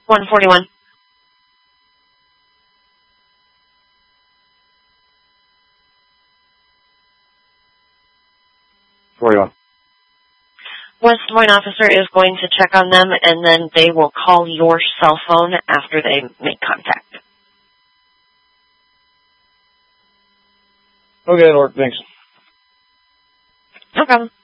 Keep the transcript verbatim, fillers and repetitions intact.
one forty-one. forty-one. West Des Moines officer is going to check on them, and then they will call your cell phone after they make contact. Okay, that'll work. Thanks. No problem.